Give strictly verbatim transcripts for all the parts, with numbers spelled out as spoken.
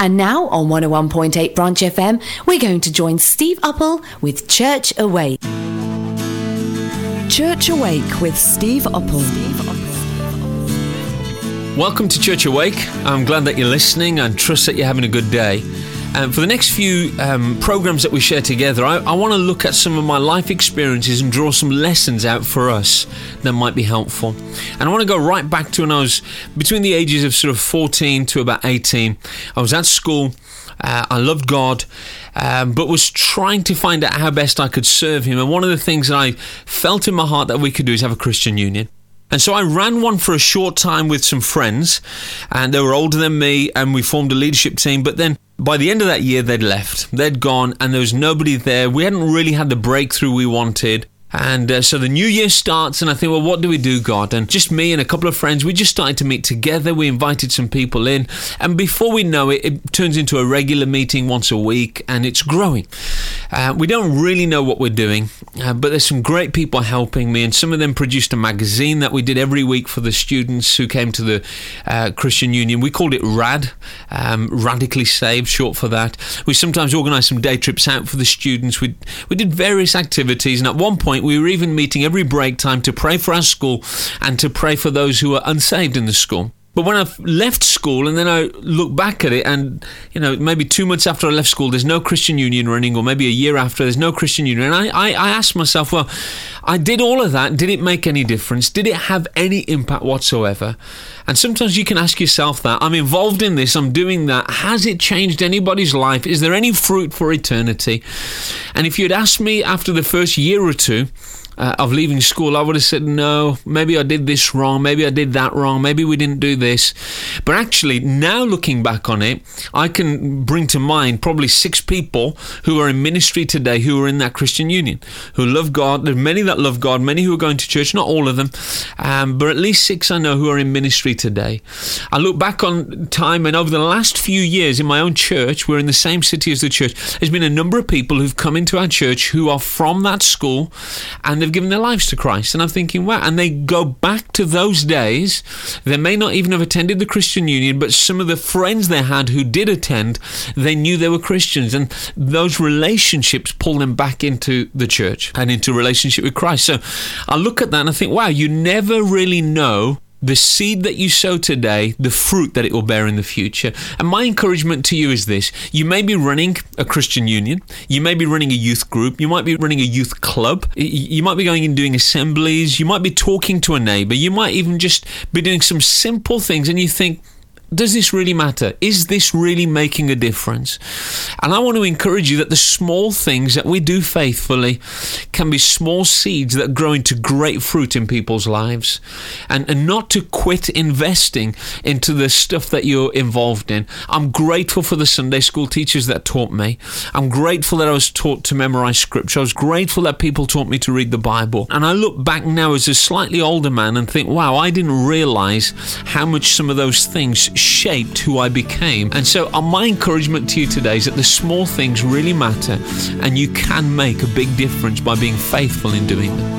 And now on one oh one point eight Branch F M, we're going to join Steve Uppal with Church Awake. Church Awake with Steve Uppal. Welcome to Church Awake. I'm glad that you're listening and trust that you're having a good day. Um, for the next few um, programs that we share together, I, I want to look at some of my life experiences and draw some lessons out for us that might be helpful. And I want to go right back to when I was between the ages of sort of fourteen to about eighteen. I was at school. Uh, I loved God, um, but was trying to find out how best I could serve Him. And one of the things that I felt in my heart that we could do is have a Christian union. And so I ran one for a short time with some friends, and they were older than me, and we formed a leadership team. But then by the end of that year, they'd left. They'd gone, and there was nobody there. We hadn't really had the breakthrough we wanted. And uh, so the new year starts, and I think, well, what do we do, God? And just me and a couple of friends, we just started to meet together. We invited some people in, and before we know it, it turns into a regular meeting once a week, and it's growing. Uh, we don't really know what we're doing, uh, but there's some great people helping me, and some of them produced a magazine that we did every week for the students who came to the uh, Christian Union. We called it RAD, um, Radically Saved, short for that. We sometimes organised some day trips out for the students. We we did various activities, and at one point, we were even meeting every break time to pray for our school and to pray for those who are unsaved in the school. But when I left school and then I look back at it and, you know, maybe two months after I left school, there's no Christian Union running, or maybe a year after, there's no Christian Union. And I, I, I asked myself, well, I did all of that. Did it make any difference? Did it have any impact whatsoever? And sometimes you can ask yourself that. I'm involved in this. I'm doing that. Has it changed anybody's life? Is there any fruit for eternity? And if you'd asked me after the first year or two, Uh, of leaving school, I would have said, no, maybe I did this wrong, maybe I did that wrong, maybe we didn't do this. But actually, now looking back on it, I can bring to mind probably six people who are in ministry today who are in that Christian Union, who love God. There's many that love God, many who are going to church, not all of them, um, but at least six I know who are in ministry today. I look back on time, and over the last few years in my own church, we're in the same city as the church, there's been a number of people who've come into our church who are from that school, and they've given their lives to Christ. And I'm thinking, wow, and they go back to those days. They may not even have attended the Christian Union, but some of the friends they had who did attend, they knew they were Christians, and those relationships pull them back into the church and into relationship with Christ. So I look at that and I think, wow, you never really know the seed that you sow today, the fruit that it will bear in the future. And my encouragement to you is this. You may be running a Christian union. You may be running a youth group. You might be running a youth club. You might be going and doing assemblies. You might be talking to a neighbor. You might even just be doing some simple things, and you think, does this really matter? Is this really making a difference? And I want to encourage you that the small things that we do faithfully can be small seeds that grow into great fruit in people's lives. And, and not to quit investing into the stuff that you're involved in. I'm grateful for the Sunday school teachers that taught me. I'm grateful that I was taught to memorize scripture. I was grateful that people taught me to read the Bible. And I look back now as a slightly older man and think, wow, I didn't realize how much some of those things shaped who I became. And so uh, my encouragement to you today is that the small things really matter, and you can make a big difference by being faithful in doing them.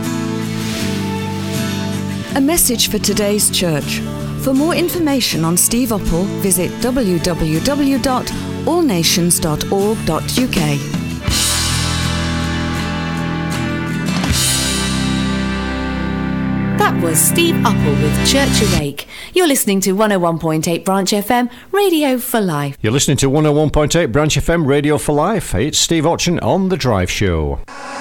A message for today's church. For more information on Steve Uppal, visit w w w dot all nations dot org dot u k. That was Steve Uppal with Church Awake. You're listening to one oh one point eight Branch F M, Radio for Life. You're listening to one oh one point eight Branch F M, Radio for Life. It's Steve Otchen on The Drive Show.